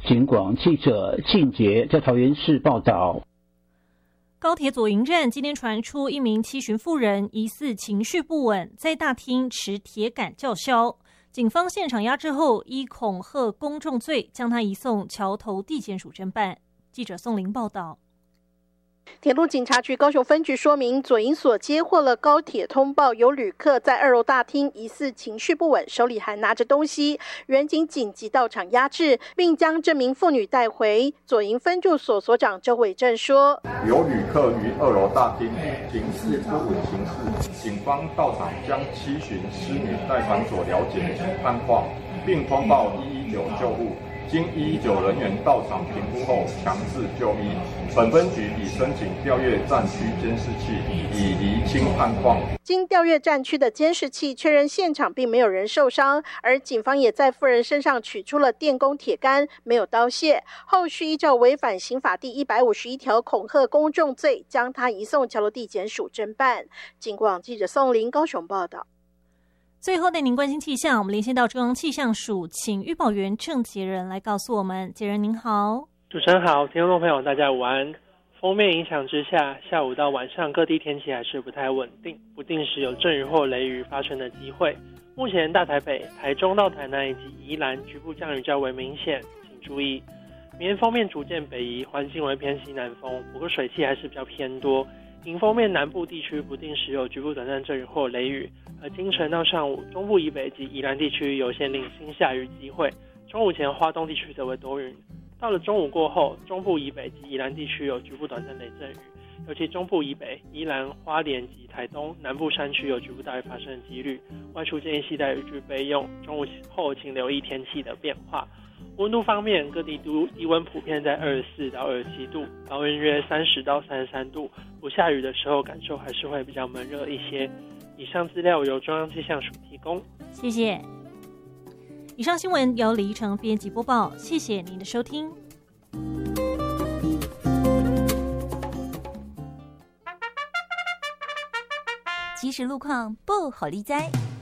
警广记者靳杰在桃园市报道。 高铁左营站今天传出一名七旬妇人疑似情绪不稳，在大厅持铁杆叫嚣，警方现场压制后，依恐吓公众罪将他移送桥头地检署侦办。记者宋玲报道。 铁路警察局高雄分局说明，左营所接获了高铁通报，有旅客在2楼大厅疑似情绪不稳，手里还拿着东西，员警紧急到场压制，并将这名妇女带回。左营分驻所所长周伟正说， 有旅客于2楼大厅情绪不稳行事，警方到场将7旬失女带返所了解及探况，并通报119救护。经119人员到场评估后，强制就医。本分局已申请调阅战区监视器，以厘清探况。 经调阅战区的监视器，确认现场并没有人受伤，而警方也在妇人身上取出了电工铁杆，没有刀械。后续依照违反刑法第151条恐吓公众罪，将他移送桥头地检署侦办。警广记者宋玲高雄报道。 最后带您关心气象，我们连线到中央气象署，请预报员郑杰仁来告诉我们。杰仁您好。 主持人好，听众朋友大家午安。锋面影响之下，下午到晚上各地天气还是不太稳定，不定时有阵雨或雷雨发生的机会。目前大台北、台中到台南以及宜兰局部降雨较为明显，请注意。明天锋面逐渐北移，环境为偏西南风，不过水汽还是比较偏多。迎风面南部地区不定时有局部短暂阵雨或雷雨，而清晨到上午，中部以北及宜兰地区有限零星下雨机会。中午前，花东地区则为多云。到了中午过后，中部以北及宜兰地区有局部短暂雷阵雨，尤其中部以北、宜兰、花莲及台东南部山区有局部大雨发生的几率。外出建议携带雨具备用。中午后，请留意天气的变化。温度方面，各地低温普遍在24到27度，高温约30到33度。不下雨的时候，感受还是会比较闷热一些。以上资料由中央气象署提供。 谢谢。以上新闻由李依晨编辑播报，谢谢您的收听。 即时路况不好理哉。